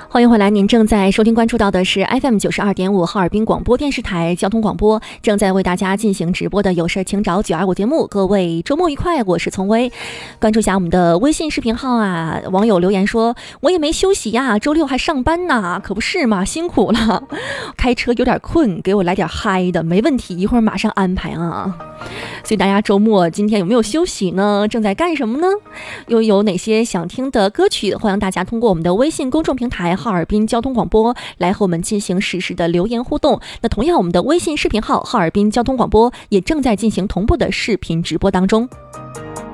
欢迎回来，您正在收听关注到的是 FM92.5 哈尔滨广播电视台交通广播，正在为大家进行直播的有事请找925节目。各位周末愉快，我是丛薇。关注一下我们的微信视频号啊，网友留言说，我也没休息呀，周六还上班呢，可不是嘛，辛苦了。开车有点困，给我来点嗨的，没问题，一会儿马上安排啊。所以大家周末今天有没有休息呢？正在干什么呢？又有哪些想听的歌曲？欢迎大家通过我们的微信公众平台哈尔滨交通广播来和我们进行实时的留言互动。那同样我们的微信视频号哈尔滨交通广播也正在进行同步的视频直播当中。